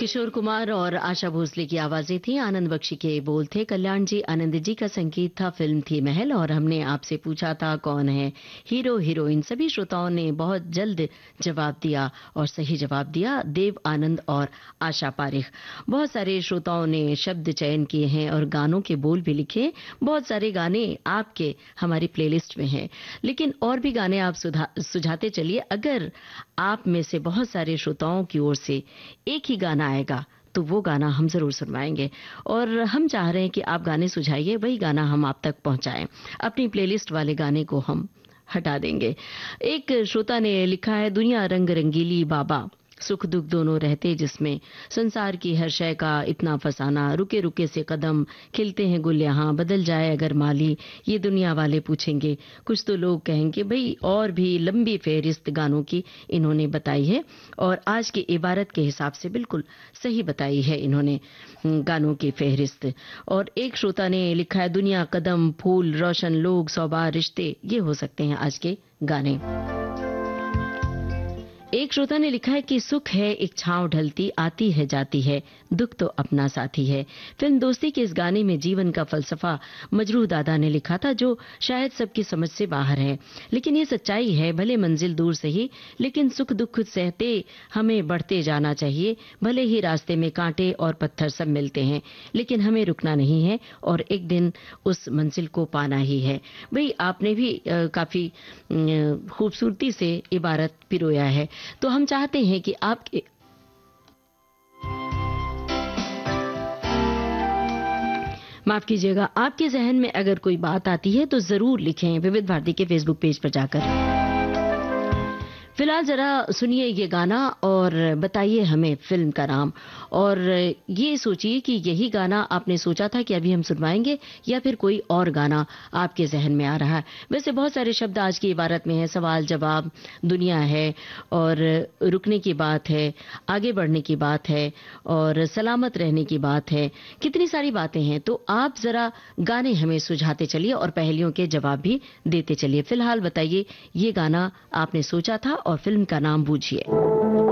किशोर कुमार और आशा भोसले की आवाजें थी, आनंद बख्शी के बोल थे, कल्याण जी आनंद जी का संगीत था, फिल्म थी महल। और हमने आपसे पूछा था कौन है हीरो हीरोइन। सभी श्रोताओं ने बहुत जल्द जवाब दिया और सही जवाब दिया, देव आनंद और आशा पारिख। बहुत सारे श्रोताओं ने शब्द चयन किए हैं और गानों के बोल भी लिखे। बहुत सारे गाने आपके हमारी प्लेलिस्ट में हैं, लेकिन और भी गाने आप सुझाते चलिए। अगर आप में से बहुत सारे श्रोताओं की ओर से एक ही गाना आएगा तो वो गाना हम जरूर सुनवाएंगे। और हम चाह रहे हैं कि आप गाने सुझाइए, वही गाना हम आप तक पहुंचाएं। अपनी प्लेलिस्ट वाले गाने को हम हटा देंगे। एक श्रोता ने लिखा है, दुनिया रंग रंगीली बाबा, सुख दुख दोनों रहते जिसमें, संसार की हर शय का इतना फसाना, रुके रुके से कदम, खिलते हैं गुल यहाँ, बदल जाए अगर माली, ये दुनिया वाले पूछेंगे। कुछ तो लोग कहेंगे भाई। और भी लंबी फेहरिस्त गानों की इन्होंने बताई है और आज की इबारत के हिसाब से बिल्कुल सही बताई है इन्होंने गानों की फेहरिस्त। और एक श्रोता ने लिखा है, दुनिया कदम फूल रोशन लोग सौबार रिश्ते, ये हो सकते हैं आज के गाने। एक श्रोता ने लिखा है कि सुख है एक छांव ढलती, आती है जाती है, दुख तो अपना साथी है। फिल्म दोस्ती के इस गाने में जीवन का फलसफा मजरूह दादा ने लिखा था, जो शायद सबकी समझ से बाहर है, लेकिन ये सच्चाई है। भले मंजिल दूर से ही, लेकिन सुख दुख सहते हमें बढ़ते जाना चाहिए। भले ही रास्ते में कांटे और पत्थर सब मिलते हैं, लेकिन हमें रुकना नहीं है और एक दिन उस मंजिल को पाना ही है। भाई आपने भी काफी खूबसूरती से इबारत पिरोया है। तो हम चाहते हैं कि आपके माफ कीजिएगा, आपके जहन में अगर कोई बात आती है तो जरूर लिखें विविध भारती के फेसबुक पेज पर जाकर। फिलहाल जरा सुनिए ये गाना और बताइए हमें फिल्म का नाम, और ये सोचिए कि यही गाना आपने सोचा था कि अभी हम सुनवाएंगे या फिर कोई और गाना आपके जहन में आ रहा है। वैसे बहुत सारे शब्द आज की इबारत में है, सवाल जवाब, दुनिया है, और रुकने की बात है, आगे बढ़ने की बात है, और सलामत रहने की बात है। कितनी सारी बातें हैं, तो आप जरा गाने हमें सुझाते चलिए और पहेलियों के जवाब भी देते चलिए। फिलहाल बताइए ये गाना आपने सोचा था और फिल्म का नाम बूझिए।